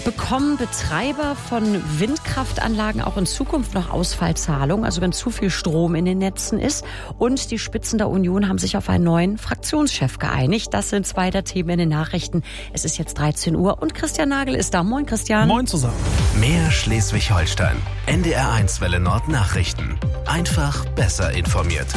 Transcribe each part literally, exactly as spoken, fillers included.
Bekommen Betreiber von Windkraftanlagen auch in Zukunft noch Ausfallzahlungen, also wenn zu viel Strom in den Netzen ist? Und die Spitzen der Union haben sich auf einen neuen Fraktionschef geeinigt. Das sind zwei der Themen in den Nachrichten. Es ist jetzt dreizehn Uhr und Christian Nagel ist da. Moin Christian. Moin zusammen. Mehr Schleswig-Holstein. N D R eins Welle Nord Nachrichten. Einfach besser informiert.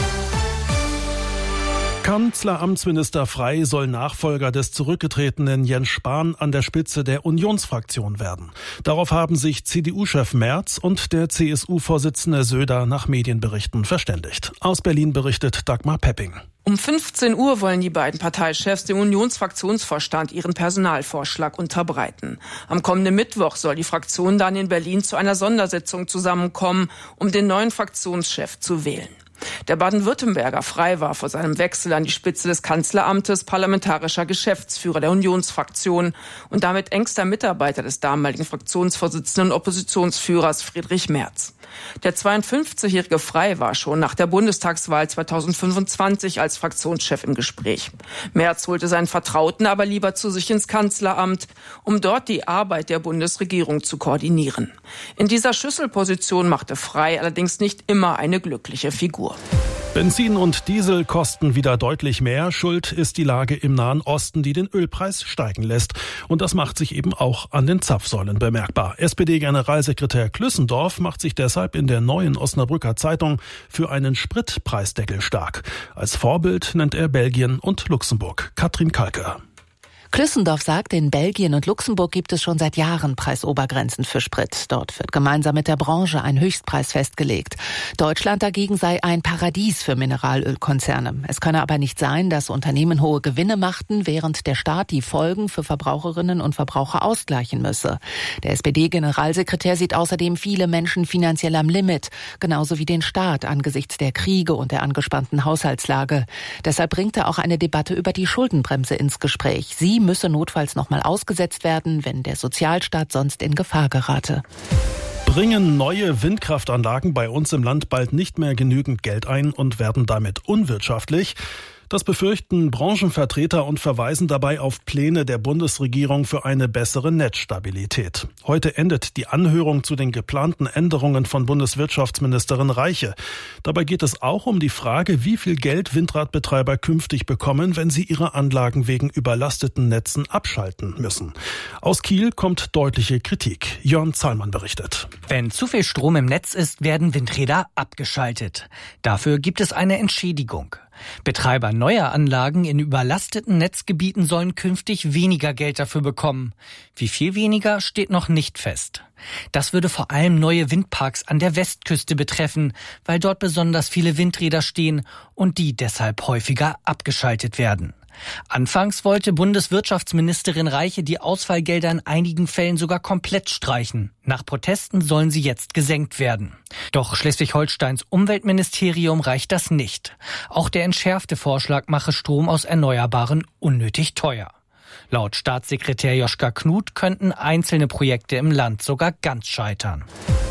Kanzleramtsminister Frey soll Nachfolger des zurückgetretenen Jens Spahn an der Spitze der Unionsfraktion werden. Darauf haben sich C D U-Chef Merz und der C S U-Vorsitzende Söder nach Medienberichten verständigt. Aus Berlin berichtet Dagmar Pepping. Um fünfzehn Uhr wollen die beiden Parteichefs dem Unionsfraktionsvorstand ihren Personalvorschlag unterbreiten. Am kommenden Mittwoch soll die Fraktion dann in Berlin zu einer Sondersitzung zusammenkommen, um den neuen Fraktionschef zu wählen. Der Baden-Württemberger Frey war vor seinem Wechsel an die Spitze des Kanzleramtes parlamentarischer Geschäftsführer der Unionsfraktion und damit engster Mitarbeiter des damaligen Fraktionsvorsitzenden und Oppositionsführers Friedrich Merz. Der zweiundfünfzigjährige Frey war schon nach der Bundestagswahl zweitausendfünfundzwanzig als Fraktionschef im Gespräch. Merz holte seinen Vertrauten aber lieber zu sich ins Kanzleramt, um dort die Arbeit der Bundesregierung zu koordinieren. In dieser Schlüsselposition machte Frey allerdings nicht immer eine glückliche Figur. Benzin und Diesel kosten wieder deutlich mehr. Schuld ist die Lage im Nahen Osten, die den Ölpreis steigen lässt. Und das macht sich eben auch an den Zapfsäulen bemerkbar. S P D-Generalsekretär Klüssendorf macht sich deshalb in der neuen Osnabrücker Zeitung für einen Spritpreisdeckel stark. Als Vorbild nennt er Belgien und Luxemburg. Katrin Kalke. Klüssendorf sagt, in Belgien und Luxemburg gibt es schon seit Jahren Preisobergrenzen für Sprit. Dort wird gemeinsam mit der Branche ein Höchstpreis festgelegt. Deutschland dagegen sei ein Paradies für Mineralölkonzerne. Es könne aber nicht sein, dass Unternehmen hohe Gewinne machten, während der Staat die Folgen für Verbraucherinnen und Verbraucher ausgleichen müsse. Der S P D-Generalsekretär sieht außerdem viele Menschen finanziell am Limit, genauso wie den Staat angesichts der Kriege und der angespannten Haushaltslage. Deshalb bringt er auch eine Debatte über die Schuldenbremse ins Gespräch. Sie müsse notfalls nochmal ausgesetzt werden, wenn der Sozialstaat sonst in Gefahr gerate. Bringen neue Windkraftanlagen bei uns im Land bald nicht mehr genügend Geld ein und werden damit unwirtschaftlich? Das befürchten Branchenvertreter und verweisen dabei auf Pläne der Bundesregierung für eine bessere Netzstabilität. Heute endet die Anhörung zu den geplanten Änderungen von Bundeswirtschaftsministerin Reiche. Dabei geht es auch um die Frage, wie viel Geld Windradbetreiber künftig bekommen, wenn sie ihre Anlagen wegen überlasteten Netzen abschalten müssen. Aus Kiel kommt deutliche Kritik. Jörn Zahlmann berichtet. Wenn zu viel Strom im Netz ist, werden Windräder abgeschaltet. Dafür gibt es eine Entschädigung. Betreiber neuer Anlagen in überlasteten Netzgebieten sollen künftig weniger Geld dafür bekommen. Wie viel weniger, steht noch nicht fest. Das würde vor allem neue Windparks an der Westküste betreffen, weil dort besonders viele Windräder stehen und die deshalb häufiger abgeschaltet werden. Anfangs wollte Bundeswirtschaftsministerin Reiche die Ausfallgelder in einigen Fällen sogar komplett streichen. Nach Protesten sollen sie jetzt gesenkt werden. Doch Schleswig-Holsteins Umweltministerium reicht das nicht. Auch der entschärfte Vorschlag mache Strom aus Erneuerbaren unnötig teuer. Laut Staatssekretär Joschka Knut könnten einzelne Projekte im Land sogar ganz scheitern.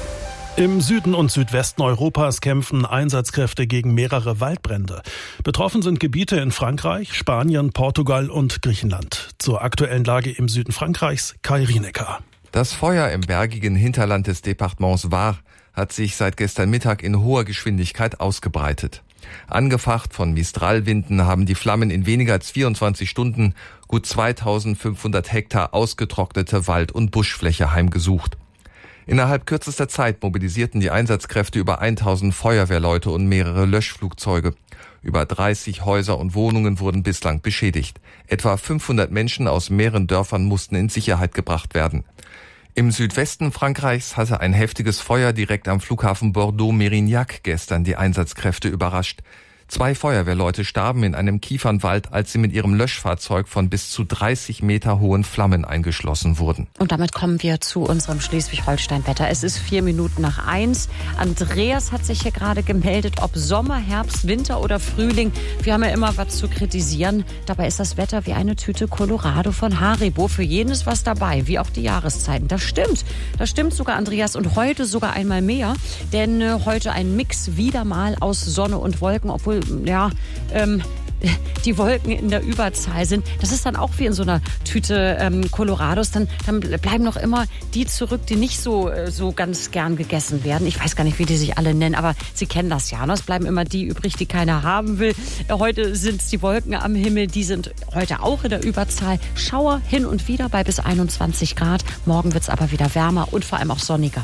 Im Süden und Südwesten Europas kämpfen Einsatzkräfte gegen mehrere Waldbrände. Betroffen sind Gebiete in Frankreich, Spanien, Portugal und Griechenland. Zur aktuellen Lage im Süden Frankreichs, Kai Rienecker. Das Feuer im bergigen Hinterland des Departements Var hat sich seit gestern Mittag in hoher Geschwindigkeit ausgebreitet. Angefacht von Mistralwinden haben die Flammen in weniger als vierundzwanzig Stunden gut zweitausendfünfhundert Hektar ausgetrocknete Wald- und Buschfläche heimgesucht. Innerhalb kürzester Zeit mobilisierten die Einsatzkräfte über tausend Feuerwehrleute und mehrere Löschflugzeuge. Über dreißig Häuser und Wohnungen wurden bislang beschädigt. Etwa fünfhundert Menschen aus mehreren Dörfern mussten in Sicherheit gebracht werden. Im Südwesten Frankreichs hatte ein heftiges Feuer direkt am Flughafen Bordeaux-Mérignac gestern die Einsatzkräfte überrascht. Zwei Feuerwehrleute starben in einem Kiefernwald, als sie mit ihrem Löschfahrzeug von bis zu dreißig Meter hohen Flammen eingeschlossen wurden. Und damit kommen wir zu unserem Schleswig-Holstein-Wetter. Es ist vier Minuten nach eins. Andreas hat sich hier gerade gemeldet, ob Sommer, Herbst, Winter oder Frühling. Wir haben ja immer was zu kritisieren. Dabei ist das Wetter wie eine Tüte Colorado von Haribo. Für jeden ist was dabei, wie auch die Jahreszeiten. Das stimmt. Das stimmt sogar, Andreas. Und heute sogar einmal mehr. Denn äh, heute ein Mix wieder mal aus Sonne und Wolken, obwohl ja, ähm, die Wolken in der Überzahl sind, das ist dann auch wie in so einer Tüte ähm, Colorados, dann, dann bleiben noch immer die zurück, die nicht so, so ganz gern gegessen werden. Ich weiß gar nicht, wie die sich alle nennen, aber Sie kennen das ja. Ne? Es bleiben immer die übrig, die keiner haben will. Heute sind es die Wolken am Himmel, die sind heute auch in der Überzahl. Schauer hin und wieder bei bis einundzwanzig Grad. Morgen wird es aber wieder wärmer und vor allem auch sonniger.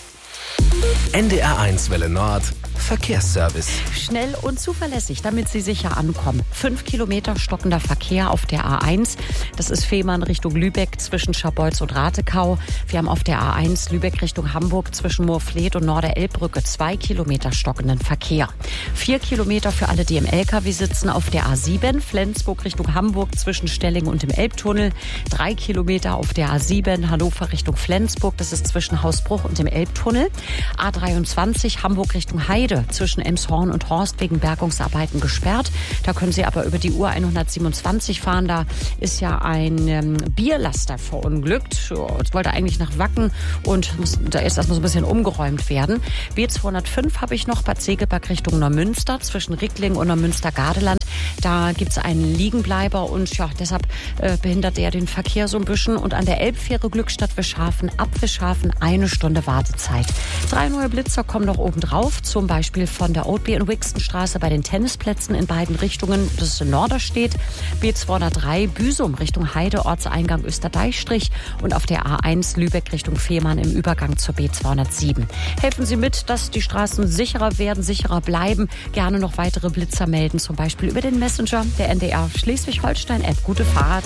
N D R eins Welle Nord Verkehrsservice. Schnell und zuverlässig, damit Sie sicher ankommen. Fünf Kilometer stockender Verkehr auf der A eins. Das ist Fehmarn Richtung Lübeck zwischen Scharbeutz und Ratekau. Wir haben auf der A eins Lübeck Richtung Hamburg zwischen Moorfleet und Norderelbbrücke zwei Kilometer stockenden Verkehr. Vier Kilometer für alle, die im L K W sitzen auf der A sieben. Flensburg Richtung Hamburg zwischen Stelling und dem Elbtunnel. Drei Kilometer auf der A sieben. Hannover Richtung Flensburg. Das ist zwischen Hausbruch und dem Elbtunnel. A dreiundzwanzig Hamburg Richtung Heide zwischen Emshorn und Horst wegen Bergungsarbeiten gesperrt. Da können Sie aber über die U hundertsiebenundzwanzig fahren. Da ist ja ein ähm, Bierlaster verunglückt. Jetzt wollte eigentlich nach Wacken und muss, da ist erstmal so ein bisschen umgeräumt werden. B zweihundertfünf habe ich noch, Bad Segeberg Richtung Neumünster zwischen Rickling und Neumünster-Gardeland. Da gibt es einen Liegenbleiber und ja, deshalb äh, behindert er den Verkehr so ein bisschen. Und an der Elbfähre Glückstadt Wischhafen, ab Wischhafen eine Stunde Wartezeit. Drei neue Blitzer kommen noch oben drauf, zum Beispiel von der Oatby in Wixtonstraße bei den Tennisplätzen in beiden Richtungen. Das ist in Norderstedt. B zweihundertdrei Büsum Richtung Heide, Ortseingang Österdeichstrich und auf der A eins Lübeck Richtung Fehmarn im Übergang zur B zweihundertsieben. Helfen Sie mit, dass die Straßen sicherer werden, sicherer bleiben. Gerne noch weitere Blitzer melden, zum Beispiel über den Messenger der N D R Schleswig-Holstein-App. Gute Fahrt.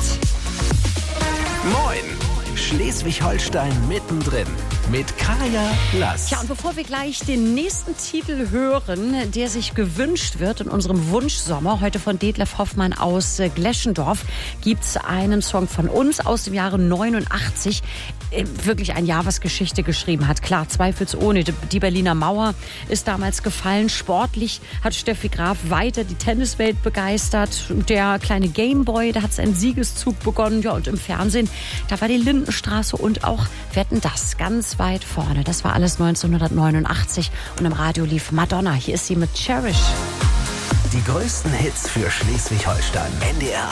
Moin! Schleswig-Holstein mittendrin mit Kaya Lass. Ja, und bevor wir gleich den nächsten Titel hören, der sich gewünscht wird in unserem Wunschsommer, heute von Detlef Hoffmann aus Gleschendorf, gibt es einen Song von uns aus dem Jahre neunundachtzig. Wirklich ein Jahr, was Geschichte geschrieben hat. Klar, zweifelsohne. Die Berliner Mauer ist damals gefallen. Sportlich hat Steffi Graf weiter die Tenniswelt begeistert. Der kleine Gameboy, da hat es einen Siegeszug begonnen. Ja, und im Fernsehen, da war die Lindenstraße und auch Wetten, das ganz weit vorne. Das war alles neunzehnhundertneunundachtzig und im Radio lief Madonna. Hier ist sie mit Cherish. Die größten Hits für Schleswig-Holstein. N D R